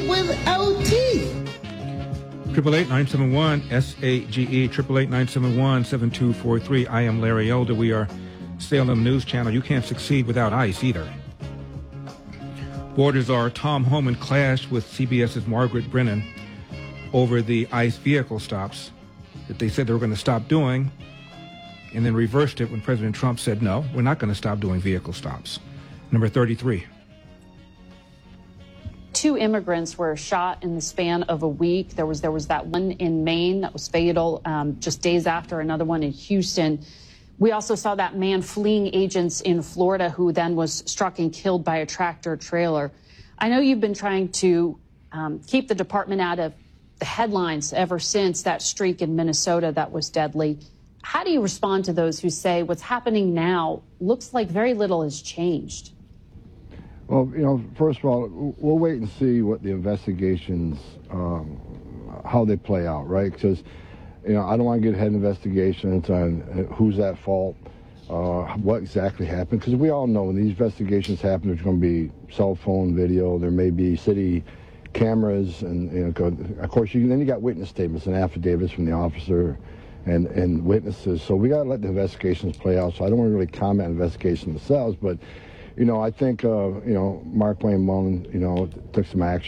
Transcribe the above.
without teeth. 888-971-SAGE, 888-971-7243. I am Larry Elder. We are Salem News Channel. You can't succeed without ICE either. Boarders are Tom Homan clashed with CBS's Margaret Brennan over the ICE vehicle stops that they said they were going to stop doing, and then reversed it when President Trump said, no, we're not going to stop doing vehicle stops. Number 33. 2 immigrants were shot in the span of a week. There was that one in Maine that was fatal just days after, another one in Houston. We also saw that man fleeing agents in Florida who then was struck and killed by a tractor trailer. I know you've been trying to keep the department out of the headlines ever since that streak in Minnesota that was deadly. How do you respond to those who say what's happening now looks like very little has changed? Well, you know, first of all, we'll wait and see what the investigations, how they play out, right? Because, you know, I don't want to get ahead investigations on who's at fault, what exactly happened. Because we all know when these investigations happen, there's going to be cell phone video, there may be city cameras, and, you know, of course, then you got witness statements and affidavits from the officer and witnesses. So we got to let the investigations play out. So I don't want to really comment on investigations themselves, but, you know, I think, you know, Mark Wayne Mullen, you know, took some action.